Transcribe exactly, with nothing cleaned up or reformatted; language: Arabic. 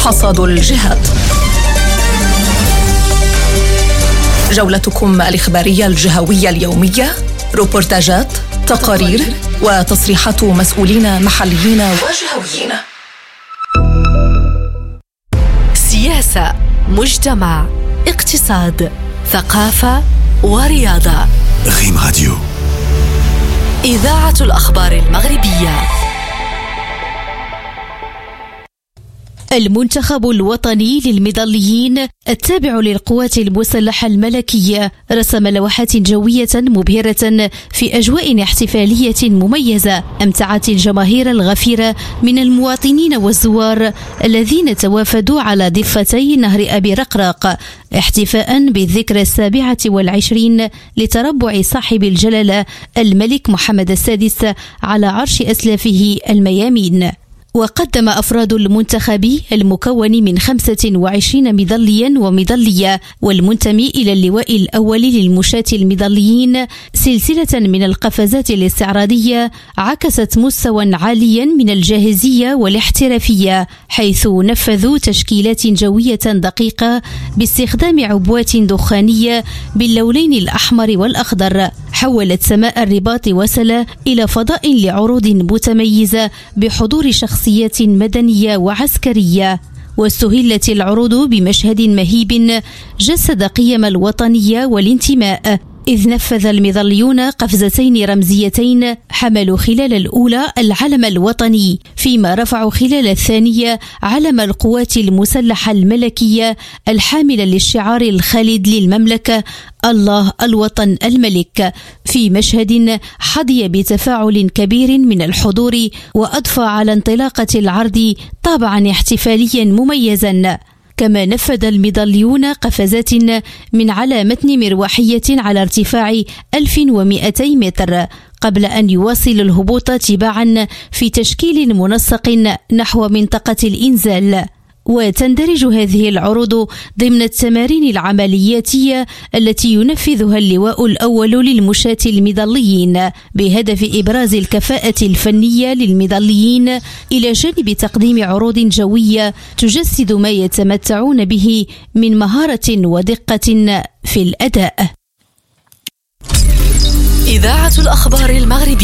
حصاد الجهاد. جولتكم الإخبارية الجهوية اليومية، روبورتاجات، تقارير وتصريحات مسؤولين محليين وجهويين. سياسة، مجتمع، اقتصاد، ثقافة ورياضة. غيم راديو، إذاعة الأخبار المغربية. المنتخب الوطني للمظليين التابع للقوات المسلحة الملكية رسم لوحات جوية مبهرة في أجواء احتفالية مميزة أمتعت الجماهير الغفيرة من المواطنين والزوار الذين توافدوا على ضفتي نهر أبي رقراق احتفاء بالذكرى السابعة والعشرين لتربع صاحب الجلالة الملك محمد السادس على عرش أسلافه الميامين. وقدم أفراد المنتخب المكون من خمسة وعشرين مظليا ومظلية والمنتمي إلى اللواء الأول للمشاة المظليين سلسلة من القفزات الاستعراضية عكست مستوى عاليا من الجاهزية والاحترافية، حيث نفذوا تشكيلات جوية دقيقة باستخدام عبوات دخانية باللونين الأحمر والأخضر، حولت سماء الرباط وسلة إلى فضاء لعروض متميزة بحضور شخص مدنية وعسكرية. واستهلت العروض بمشهد مهيب جسد قيم الوطنية والانتماء، إذ نفذ المظليون قفزتين رمزيتين حملوا خلال الأولى العلم الوطني، فيما رفعوا خلال الثانية علم القوات المسلحة الملكية الحامل للشعار الخالد للمملكة الله الوطن الملك، في مشهد حظي بتفاعل كبير من الحضور وأضفى على انطلاقة العرض طابعا احتفاليا مميزا. كما نفذ المظليون قفزات من على متن مروحية على ارتفاع ألف ومئتي متر قبل أن يواصل الهبوط تباعا في تشكيل منسق نحو منطقة الإنزال. وتندرج هذه العروض ضمن التمارين العملياتية التي ينفذها اللواء الأول للمشاة المظليين بهدف إبراز الكفاءة الفنية للمظليين إلى جانب تقديم عروض جوية تجسد ما يتمتعون به من مهارة ودقة في الأداء. إذاعة الأخبار المغربية.